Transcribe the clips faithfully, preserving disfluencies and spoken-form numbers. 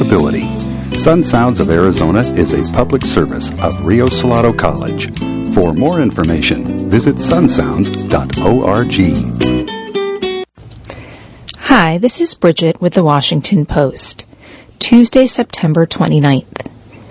accountability. Sun Sounds of Arizona is a public service of Rio Salado College. For more information, visit sun sounds dot org. Hi, this is Bridget with the Washington Post. Tuesday, September twenty-ninth.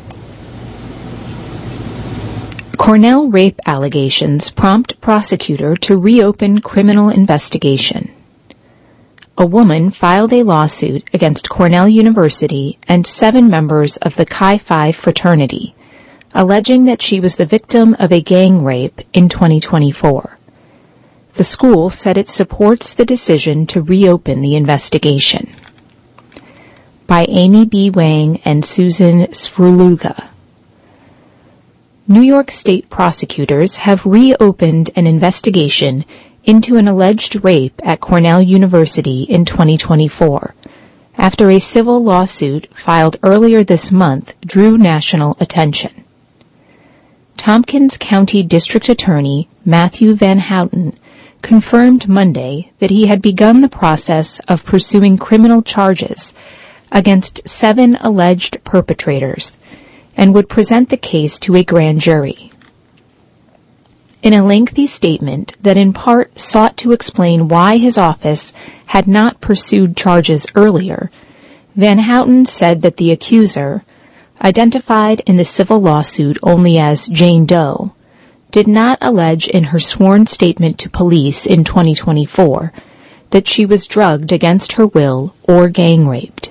Cornell rape allegations prompt prosecutor to reopen criminal investigation. A woman filed a lawsuit against Cornell University and seven members of the Chi Phi fraternity, alleging that she was the victim of a gang rape in twenty twenty-four. The school said it supports the decision to reopen the investigation. By Amy B. Wang and Susan Svuluga. New York State prosecutors have reopened an investigation into an alleged rape at Cornell University in twenty twenty-four, after a civil lawsuit filed earlier this month drew national attention. Tompkins County District Attorney Matthew Van Houten confirmed Monday that he had begun the process of pursuing criminal charges against seven alleged perpetrators and would present the case to a grand jury. In a lengthy statement that in part sought to explain why his office had not pursued charges earlier, Van Houten said that the accuser, identified in the civil lawsuit only as Jane Doe, did not allege in her sworn statement to police in twenty twenty-four that she was drugged against her will or gang raped.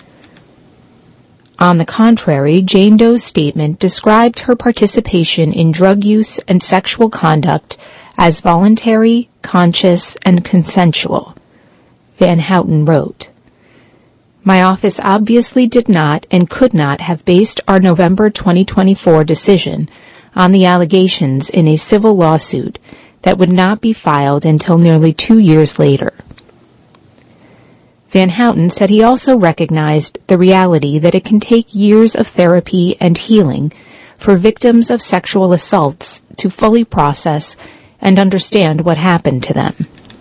On the contrary, Jane Doe's statement described her participation in drug use and sexual conduct as voluntary, conscious, and consensual. Van Houten wrote, "My office obviously did not and could not have based our November twenty twenty-four decision on the allegations in a civil lawsuit that would not be filed until nearly two years later." Van Houten said he also recognized the reality that it can take years of therapy and healing for victims of sexual assaults to fully process and understand what happened to them.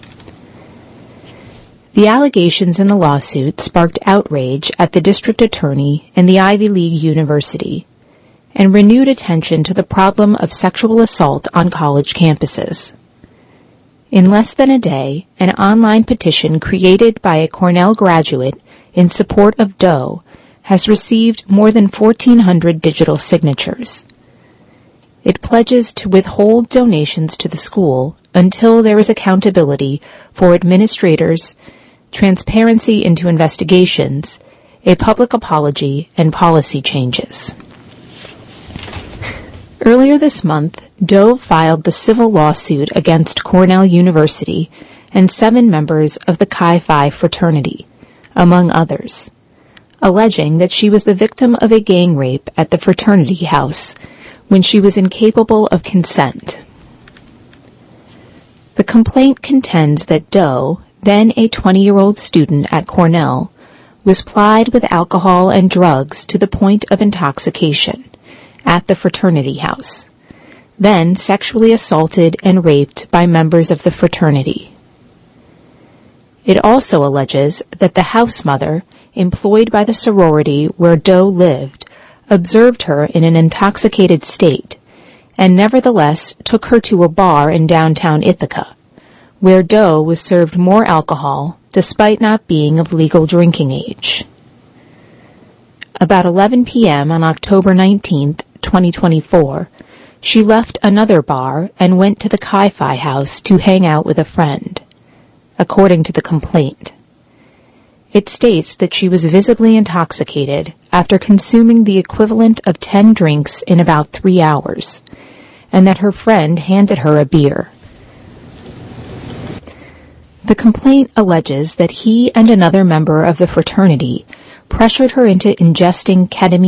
The allegations in the lawsuit sparked outrage at the district attorney and the Ivy League University and renewed attention to the problem of sexual assault on college campuses. In less than a day, an online petition created by a Cornell graduate in support of Doe has received more than fourteen hundred digital signatures. It pledges to withhold donations to the school until there is accountability for administrators, transparency into investigations, a public apology, and policy changes. Earlier this month, Doe filed the civil lawsuit against Cornell University and seven members of the Chi Phi fraternity, among others, alleging that she was the victim of a gang rape at the fraternity house when she was incapable of consent. The complaint contends that Doe, then a twenty-year-old student at Cornell, was plied with alcohol and drugs to the point of intoxication at the fraternity house, then sexually assaulted and raped by members of the fraternity. It also alleges that the house mother, employed by the sorority where Doe lived, observed her in an intoxicated state, and nevertheless took her to a bar in downtown Ithaca, where Doe was served more alcohol despite not being of legal drinking age. About eleven p.m. on October nineteenth, twenty twenty-four, she left another bar and went to the Chi Phi house to hang out with a friend, according to the complaint. It states that she was visibly intoxicated after consuming the equivalent of ten drinks in about three hours, and that her friend handed her a beer. The complaint alleges that he and another member of the fraternity pressured her into ingesting ketamine